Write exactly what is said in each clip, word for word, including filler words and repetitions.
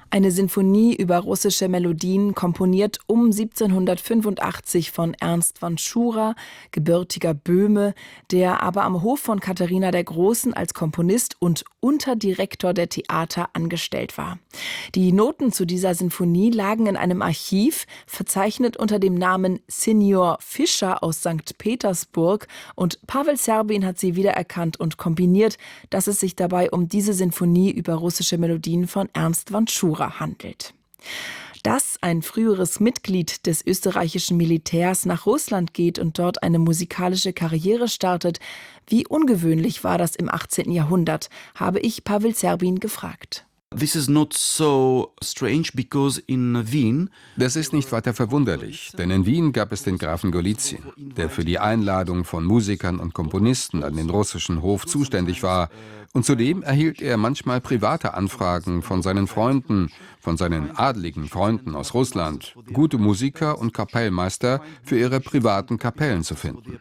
Eine Sinfonie über russische Melodien, komponiert um siebzehnhundertfünfundachtzig von Ernst von Schura, gebürtiger Böhme, der aber am Hof von Katharina der Großen als Komponist und Unterdirektor der Theater angestellt war. Die Noten zu dieser Sinfonie lagen in einem Archiv, verzeichnet unter dem Namen Senior Fischer aus Sankt Petersburg, und Pawel Serbin hat sie wiedererkannt und kombiniert, dass es sich dabei um diese Sinfonie über russische Melodien von Ernst von Schura handelt. Dass ein früheres Mitglied des österreichischen Militärs nach Russland geht und dort eine musikalische Karriere startet, wie ungewöhnlich war das im achtzehnten Jahrhundert, habe ich Pawel Serbin gefragt. This is not so strange because in Wien. Das ist nicht weiter verwunderlich, denn in Wien gab es den Grafen Golizyn, der für die Einladung von Musikern und Komponisten an den russischen Hof zuständig war, und zudem erhielt er manchmal private Anfragen von seinen Freunden, von seinen adligen Freunden aus Russland, gute Musiker und Kapellmeister für ihre privaten Kapellen zu finden.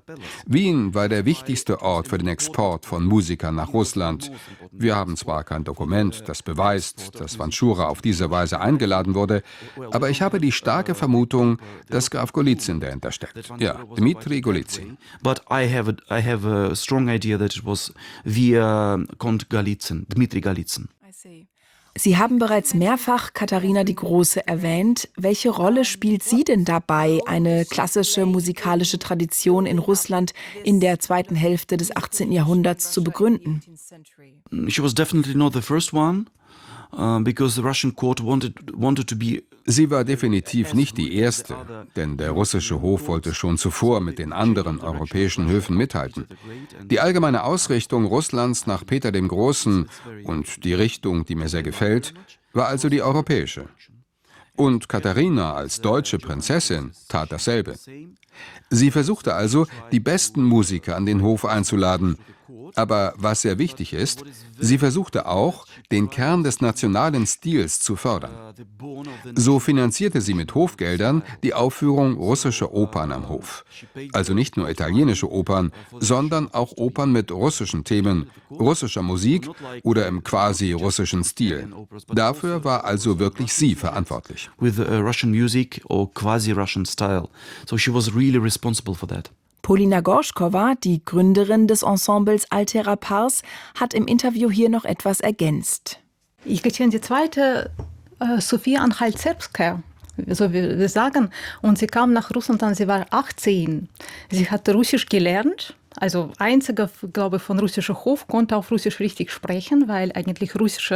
Wien war der wichtigste Ort für den Export von Musikern nach Russland. Wir haben zwar kein Dokument, das beweist, dass von Schura auf diese Weise eingeladen wurde, aber ich habe die starke Vermutung, dass Graf Golizyn dahinter steckt. Ja, Dmitri Golizyn. But I have a, I have a strong idea that it was via Count Golizyn, Dmitri Golizyn. Sie haben bereits mehrfach Katharina die Große erwähnt. Welche Rolle spielt sie denn dabei, eine klassische musikalische Tradition in Russland in der zweiten Hälfte des achtzehnten Jahrhunderts zu begründen? She was definitely not the first one, uh, because the Russian court wanted wanted to be. Sie war definitiv nicht die erste, denn der russische Hof wollte schon zuvor mit den anderen europäischen Höfen mithalten. Die allgemeine Ausrichtung Russlands nach Peter dem Großen und die Richtung, die mir sehr gefällt, war also die europäische. Und Katharina als deutsche Prinzessin tat dasselbe. Sie versuchte also, die besten Musiker an den Hof einzuladen. Aber was sehr wichtig ist, sie versuchte auch, den Kern des nationalen Stils zu fördern. So finanzierte sie mit Hofgeldern die Aufführung russischer Opern am Hof. Also nicht nur italienische Opern, sondern auch Opern mit russischen Themen, russischer Musik oder im quasi russischen Stil. Dafür war also wirklich sie verantwortlich. With uh, Russian music or quasi Russian style. So she was really responsible for that. Polina Gorschkova, die Gründerin des Ensembles Altera Pars, hat im Interview hier noch etwas ergänzt. Jekaterina die Zweite, äh, Sophia Anhalt-Zerbskaja, so wie wir sagen, und sie kam nach Russland, dann sie war achtzehn. Sie hat Russisch gelernt. Also einziger, glaube ich, von russischer Hof konnte auf Russisch richtig sprechen, weil eigentlich russische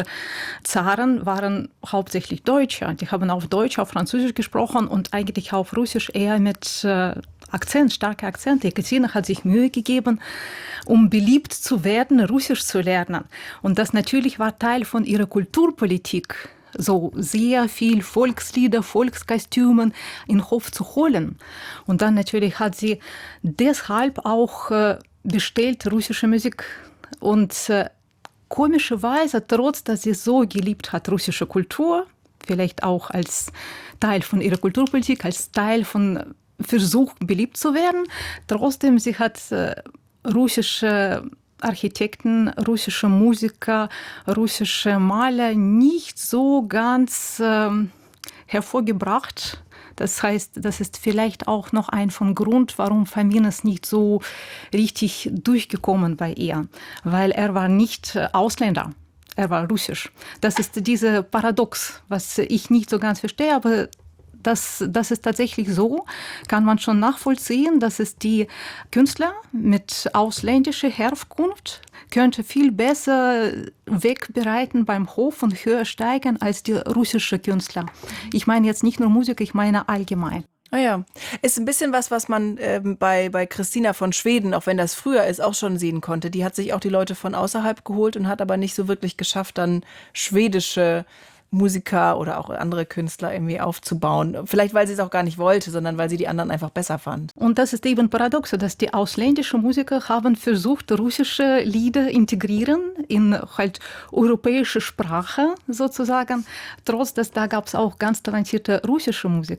Zaren waren hauptsächlich Deutsche. Die haben auf Deutsch, auf Französisch gesprochen und eigentlich auf Russisch eher mit äh, Akzent, starker Akzent. Jekaterina hat sich Mühe gegeben, um beliebt zu werden, Russisch zu lernen. Und das natürlich war Teil von ihrer Kulturpolitik, so sehr viel Volkslieder, Volkskostümen in den Hof zu holen. Und dann natürlich hat sie deshalb auch äh, bestellt russische Musik. Und äh, komischerweise, trotz dass sie so geliebt hat, russische Kultur, vielleicht auch als Teil von ihrer Kulturpolitik, als Teil von Versuch, beliebt zu werden, trotzdem, sie hat äh, russische Architekten, russische Musiker, russische Maler nicht so ganz äh, hervorgebracht. Das heißt, das ist vielleicht auch noch ein von Grund, warum Faminas nicht so richtig durchgekommen bei ihr, weil er war nicht äh, Ausländer. Er war russisch. Das ist diese Paradox, was ich nicht so ganz verstehe, aber Das, das ist tatsächlich so, kann man schon nachvollziehen, dass es die Künstler mit ausländischer Herkunft könnte viel besser wegbereiten beim Hof und höher steigen als die russischen Künstler. Ich meine jetzt nicht nur Musik, ich meine allgemein. Ah ja, ist ein bisschen was, was man ähm, bei, bei Christina von Schweden, auch wenn das früher ist, auch schon sehen konnte. Die hat sich auch die Leute von außerhalb geholt und hat aber nicht so wirklich geschafft, dann schwedische Musiker oder auch andere Künstler irgendwie aufzubauen. Vielleicht, weil sie es auch gar nicht wollte, sondern weil sie die anderen einfach besser fand. Und das ist eben paradox, dass die ausländischen Musiker haben versucht, russische Lieder integrieren in halt europäische Sprache sozusagen. Trotz, dass da gab es auch ganz talentierte russische Musiker.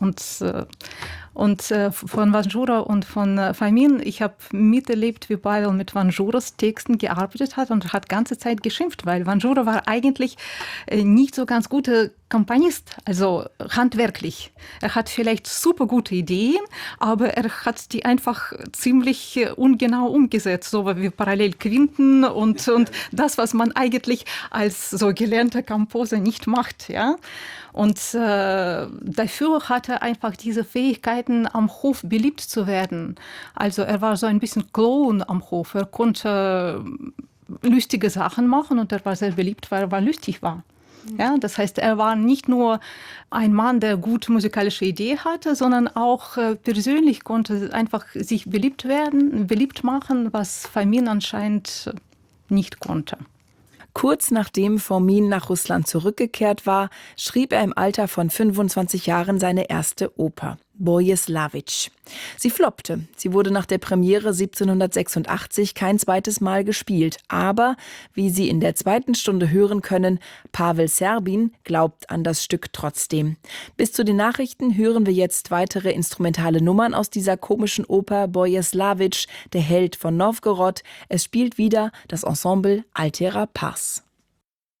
Und, und von Vanjura und von Fomin, ich habe miterlebt, wie Pavel mit Vanjuras Texten gearbeitet hat und hat ganze Zeit geschimpft, weil Vanjura war eigentlich nicht so ganz guter Komponist, also handwerklich. Er hat vielleicht super gute Ideen, aber er hat die einfach ziemlich ungenau umgesetzt, so wie Parallelquinten und, und das, was man eigentlich als so gelernter Komposer nicht macht, ja. Und äh, dafür hatte er einfach diese Fähigkeiten, am Hof beliebt zu werden. Also er war so ein bisschen Clown am Hof. Er konnte lustige Sachen machen und er war sehr beliebt, weil er war lustig war. Ja, das heißt, er war nicht nur ein Mann, der gute musikalische Ideen hatte, sondern auch äh, persönlich konnte einfach sich beliebt werden, beliebt machen, was Fomin anscheinend nicht konnte. Kurz nachdem Fomin nach Russland zurückgekehrt war, schrieb er im Alter von fünfundzwanzig Jahren seine erste Oper, Boleslawitsch. Sie floppte. Sie wurde nach der Premiere siebzehnhundertsechsundachtzig kein zweites Mal gespielt. Aber, wie Sie in der zweiten Stunde hören können, Pavel Serbin glaubt an das Stück trotzdem. Bis zu den Nachrichten hören wir jetzt weitere instrumentale Nummern aus dieser komischen Oper Boleslawitsch, der Held von Nowgorod. Es spielt wieder das Ensemble Altera Pars.